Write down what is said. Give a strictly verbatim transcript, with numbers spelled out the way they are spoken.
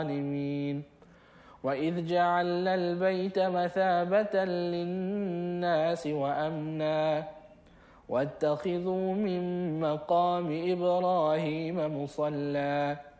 الظالمين وإذ جعلنا البيت مثابة للناس وأمنا واتخذوا من مقام إبراهيم مصلى